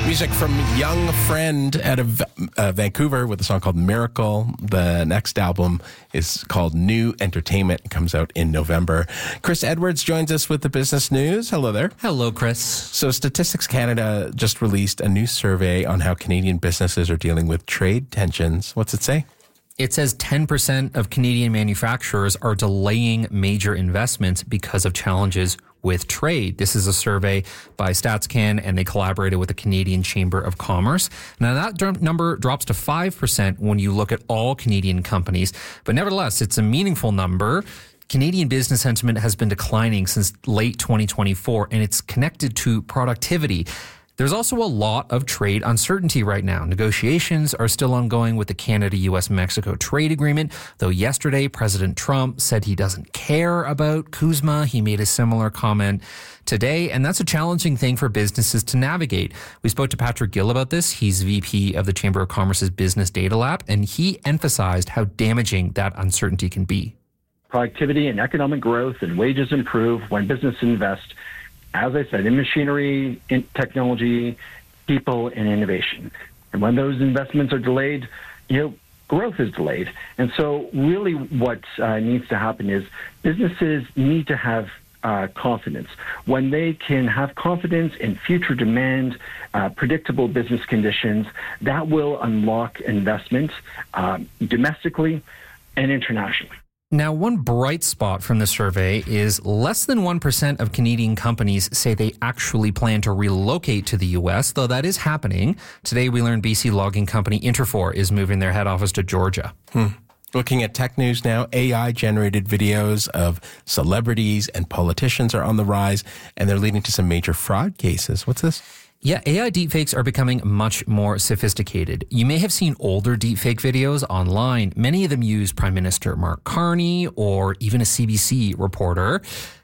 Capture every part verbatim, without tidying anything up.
Music from Young Friend out of uh, Vancouver with a song called Miracle. The next album is called New Entertainment. It comes out in November. Chris Edwards joins us with the business news. Hello there. Hello, Chris. So Statistics Canada just released a new survey on how Canadian businesses are dealing with trade tensions. What's it say? It says ten percent of Canadian manufacturers are delaying major investments because of challenges with trade. This is a survey by StatsCan, and they collaborated with the Canadian Chamber of Commerce. Now, that d- number drops to five percent when you look at all Canadian companies, but nevertheless, it's a meaningful number. Canadian business sentiment has been declining since late twenty twenty-four, and it's connected to productivity. There's also a lot of trade uncertainty right now. Negotiations are still ongoing with the Canada-U S Mexico trade agreement, though yesterday President Trump said he doesn't care about CUSMA. He made a similar comment today, and that's a challenging thing for businesses to navigate. We spoke to Patrick Gill about this. He's V P of the Chamber of Commerce's Business Data Lab, and he emphasized how damaging that uncertainty can be. Productivity and economic growth and wages improve when businesses invest, as I said, in machinery, in technology, people, and innovation. And when those investments are delayed, you know, growth is delayed. And so really what uh, needs to happen is businesses need to have uh, confidence. When they can have confidence in future demand, uh, predictable business conditions, that will unlock investment uh, domestically and internationally. Now, one bright spot from the survey is less than one percent of Canadian companies say they actually plan to relocate to the U S, though that is happening. Today, we learned B C logging company Interfor is moving their head office to Georgia. Hmm. Looking at tech news now, A I-generated videos of celebrities and politicians are on the rise, and they're leading to some major fraud cases. What's this? Yeah, A I deepfakes are becoming much more sophisticated. You may have seen older deepfake videos online. Many of them use Prime Minister Mark Carney or even a C B C reporter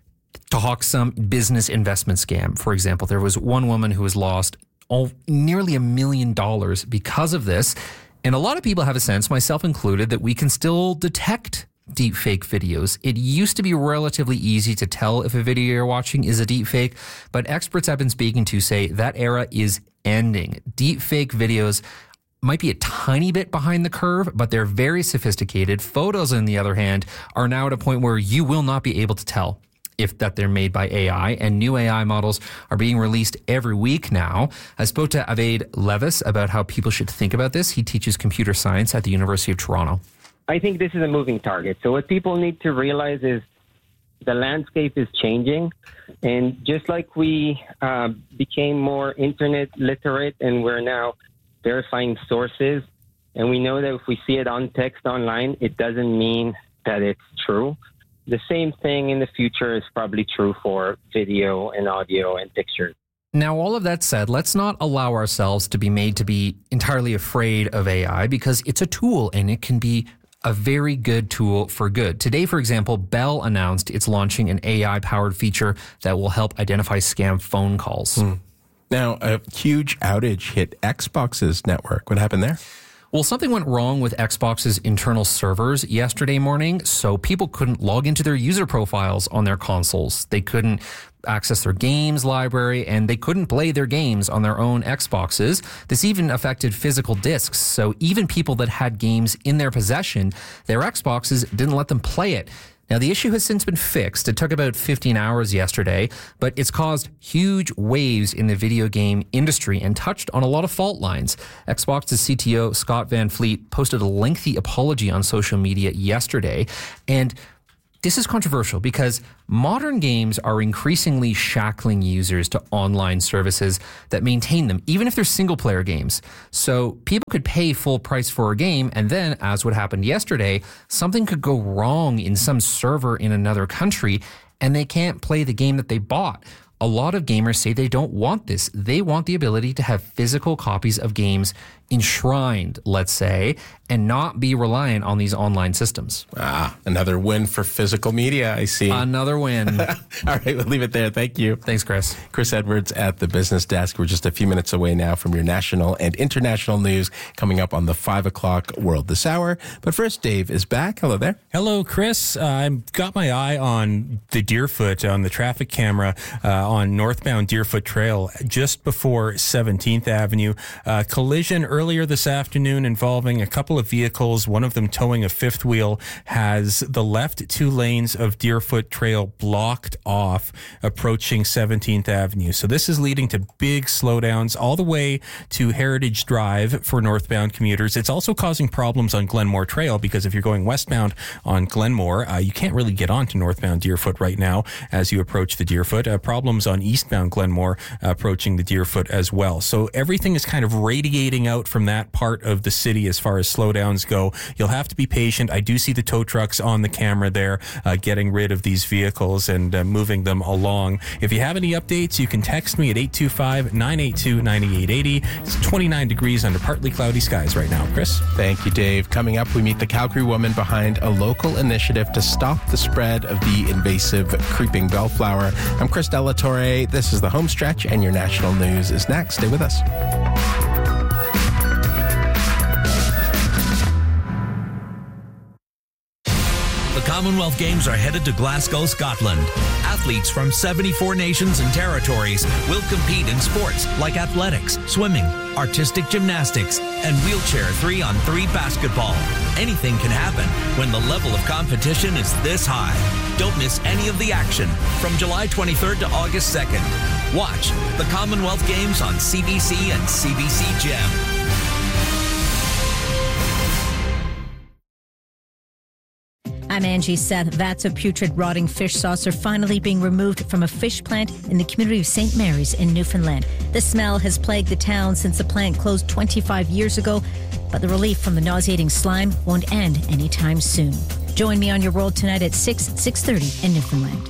to hawk some business investment scam. For example, there was one woman who was lost oh, nearly a million dollars because of this. And a lot of people have a sense, myself included, that we can still detect deepfake videos. It used to be relatively easy to tell if a video you're watching is a deepfake, but experts I've been speaking to say that era is ending. Deepfake videos might be a tiny bit behind the curve, but they're very sophisticated. Photos, on the other hand, are now at a point where you will not be able to tell if that they're made by A I, and new A I models are being released every week now. I spoke to Aved Levis about how people should think about this. He teaches computer science at the University of Toronto. I think this is a moving target. So what people need to realize is the landscape is changing. And just like we uh, became more internet literate and we're now verifying sources, and we know that if we see it on text online, it doesn't mean that it's true. The same thing in the future is probably true for video and audio and pictures. Now, all of that said, let's not allow ourselves to be made to be entirely afraid of A I, because it's a tool and it can be a very good tool for good. Today, for example, Bell announced it's launching an A I-powered feature that will help identify scam phone calls. Hmm. Now, a huge outage hit Xbox's network. What happened there? Well, something went wrong with Xbox's internal servers yesterday morning, so people couldn't log into their user profiles on their consoles. They couldn't access their games library, and they couldn't play their games on their own Xboxes. This even affected physical discs, so even people that had games in their possession, their Xboxes didn't let them play it. Now, the issue has since been fixed. It took about fifteen hours yesterday, but it's caused huge waves in the video game industry and touched on a lot of fault lines. Xbox's C T O, Scott Van Fleet, posted a lengthy apology on social media yesterday, and this is controversial because modern games are increasingly shackling users to online services that maintain them, even if they're single-player games. So people could pay full price for a game, and then, as what happened yesterday, something could go wrong in some server in another country, and they can't play the game that they bought. A lot of gamers say they don't want this. They want the ability to have physical copies of games enshrined, let's say, and not be reliant on these online systems. Ah, another win for physical media, I see. Another win. All right, we'll leave it there. Thank you. Thanks, Chris. Chris Edwards at the Business Desk. We're just a few minutes away now from your national and international news coming up on the five o'clock World this hour. But first, Dave is back. Hello there. Hello, Chris. Uh, I've got my eye on the Deerfoot, on the traffic camera uh, on northbound Deerfoot Trail just before seventeenth Avenue. Uh, collision earlier this afternoon involving a couple of vehicles, one of them towing a fifth wheel, has the left two lanes of Deerfoot Trail blocked off approaching seventeenth Avenue. So this is leading to big slowdowns all the way to Heritage Drive for northbound commuters. It's also causing problems on Glenmore Trail because if you're going westbound on Glenmore, uh, you can't really get onto northbound Deerfoot right now as you approach the Deerfoot. Uh, problems on eastbound Glenmore uh, approaching the Deerfoot as well. So everything is kind of radiating out from that part of the city as far as slowdowns go. You'll have to be patient. I do see the tow trucks on the camera there uh, getting rid of these vehicles and uh, moving them along. If you have any updates, you can text me at eight two five, nine eight two, nine eight eight zero. It's twenty-nine degrees under partly cloudy skies right now. Chris? Thank you, Dave. Coming up, we meet the Calgary woman behind a local initiative to stop the spread of the invasive creeping bellflower. I'm Chris Delatorre. This is the Home Stretch, and your national news is next. Stay with us. The Commonwealth Games are headed to Glasgow, Scotland. Athletes from seventy-four nations and territories will compete in sports like athletics, swimming, artistic gymnastics, and wheelchair three on three basketball. Anything can happen when the level of competition is this high. Don't miss any of the action from July twenty-third to August second. Watch the Commonwealth Games on C B C and C B C Gem. I'm Angie Seth. Vats of putrid rotting fish sauce are finally being removed from a fish plant in the community of Saint Mary's in Newfoundland. The smell has plagued the town since the plant closed twenty-five years ago, but the relief from the nauseating slime won't end anytime soon. Join me on Your World tonight at six, six thirty in Newfoundland.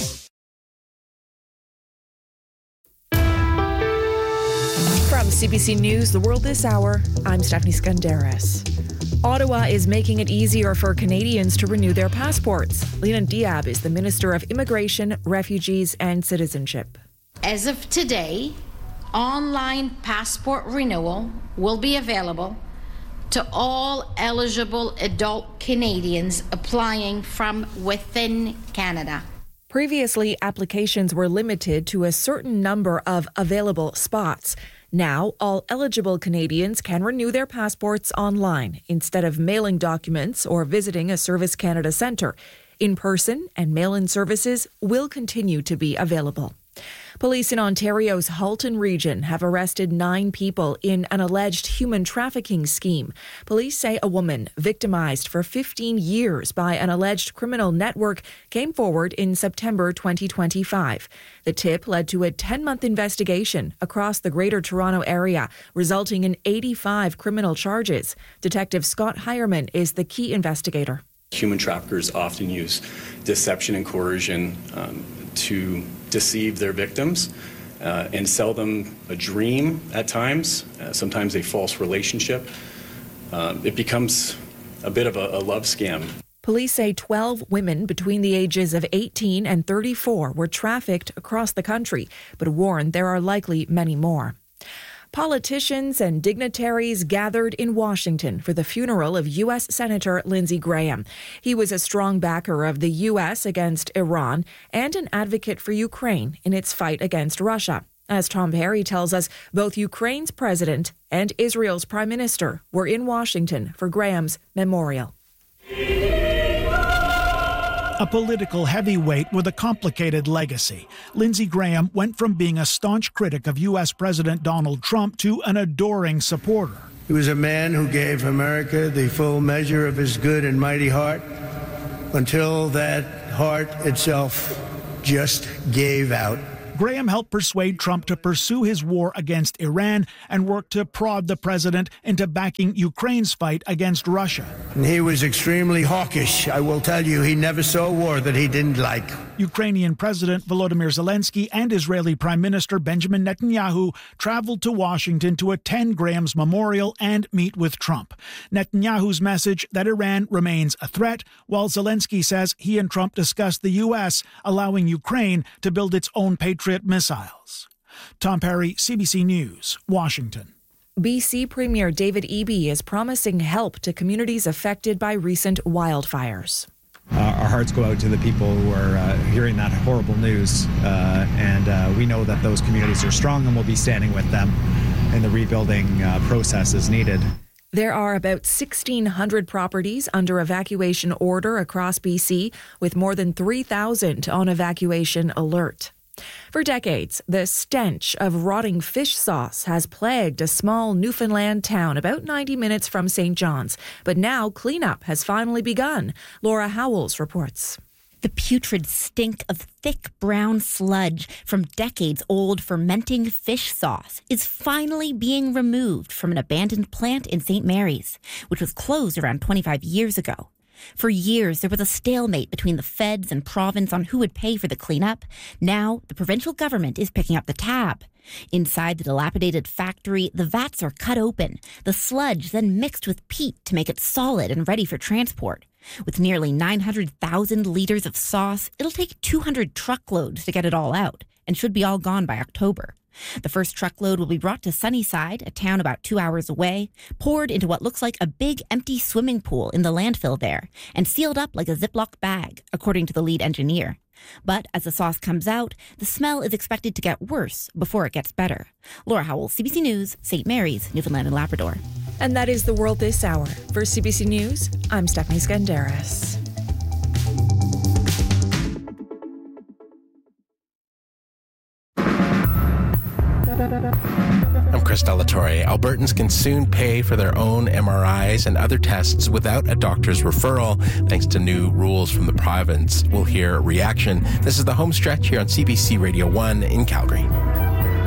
From C B C News, The World This Hour, I'm Stephanie Skandaris. Ottawa is making it easier for Canadians to renew their passports. Lena Diab is the Minister of Immigration, Refugees and Citizenship. As of today, online passport renewal will be available to all eligible adult Canadians applying from within Canada. Previously, applications were limited to a certain number of available spots. Now, all eligible Canadians can renew their passports online instead of mailing documents or visiting a Service Canada centre. In-person and mail-in services will continue to be available. Police in Ontario's Halton region have arrested nine people in an alleged human trafficking scheme. Police say a woman victimized for fifteen years by an alleged criminal network came forward in September twenty twenty-five. The tip led to a ten-month investigation across the Greater Toronto area, resulting in eighty-five criminal charges. Detective Scott Hireman is the key investigator. Human traffickers often use deception and coercion um, to deceive their victims uh, and sell them a dream at times, uh, sometimes a false relationship. Uh, it becomes a bit of a, a love scam. Police say twelve women between the ages of eighteen and thirty-four were trafficked across the country, but warn there are likely many more. Politicians and dignitaries gathered in Washington for the funeral of U S Senator Lindsey Graham. He was a strong backer of the U S against Iran and an advocate for Ukraine in its fight against Russia. As Tom Perry tells us, both Ukraine's president and Israel's prime minister were in Washington for Graham's memorial. A political heavyweight with a complicated legacy, Lindsey Graham went from being a staunch critic of U S President Donald Trump to an adoring supporter. He was a man who gave America the full measure of his good and mighty heart until that heart itself just gave out. Graham helped persuade Trump to pursue his war against Iran and work to prod the president into backing Ukraine's fight against Russia. And he was extremely hawkish. I will tell you, he never saw a war that he didn't like. Ukrainian President Volodymyr Zelensky and Israeli Prime Minister Benjamin Netanyahu traveled to Washington to attend Graham's memorial and meet with Trump. Netanyahu's message that Iran remains a threat, while Zelensky says he and Trump discussed the U S allowing Ukraine to build its own Patriot missiles. Tom Perry, C B C News, Washington. B C Premier David Eby is promising help to communities affected by recent wildfires. Uh, our hearts go out to the people who are uh, hearing that horrible news, uh, and uh, we know that those communities are strong and we'll be standing with them in the rebuilding uh, process as needed. There are about sixteen hundred properties under evacuation order across B C, with more than three thousand on evacuation alert. For decades, the stench of rotting fish sauce has plagued a small Newfoundland town about ninety minutes from Saint John's. But now cleanup has finally begun. Laura Howells reports. The putrid stink of thick brown sludge from decades-old fermenting fish sauce is finally being removed from an abandoned plant in Saint Mary's, which was closed around twenty-five years ago. For years, there was a stalemate between the feds and province on who would pay for the cleanup. Now, the provincial government is picking up the tab. Inside the dilapidated factory, the vats are cut open, the sludge then mixed with peat to make it solid and ready for transport. With nearly nine hundred thousand liters of sauce, it'll take two hundred truckloads to get it all out, and should be all gone by October. The first truckload will be brought to Sunnyside, a town about two hours away, poured into what looks like a big empty swimming pool in the landfill there, and sealed up like a Ziploc bag, according to the lead engineer. But as the sauce comes out, the smell is expected to get worse before it gets better. Laura Howell, C B C News, Saint Mary's, Newfoundland and Labrador. And that is the world this hour. For C B C News, I'm Stephanie Skandaris. I'm Chris Delatorre. Albertans can soon pay for their own M R Is and other tests without a doctor's referral, thanks to new rules from the province. We'll hear a reaction. This is the home stretch here on C B C Radio one in Calgary.